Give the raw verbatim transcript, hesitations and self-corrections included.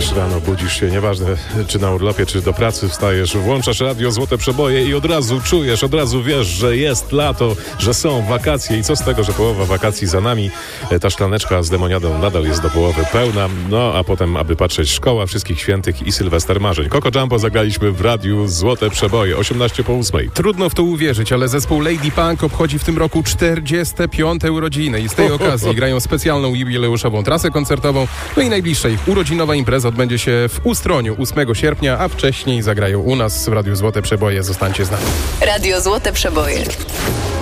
wstajesz rano, budzisz się, nieważne czy na urlopie, czy do pracy wstajesz, włączasz radio Złote Przeboje i od razu czujesz, od razu wiesz, że jest lato, że są wakacje i co z tego, że połowa wakacji za nami. Ta szklaneczka z lemoniadą nadal jest do połowy pełna, no a potem, aby patrzeć, szkoła Wszystkich Świętych i Sylwester Marzeń. Coco Jumbo zagraliśmy w radiu Złote Przeboje, osiemnaście po ósmej. Trudno w to uwierzyć, ale zespół Lady Punk obchodzi w tym roku czterdzieste piąte urodziny i z tej okazji grają specjalną jubileuszową trasę koncertową, no i najbliższa ich urodzinowa impreza odbędzie się w Ustroniu ósmego sierpnia, a wcześniej zagrają u nas w radiu Złote Przeboje. Zostańcie z nami. Radio Złote Przeboje.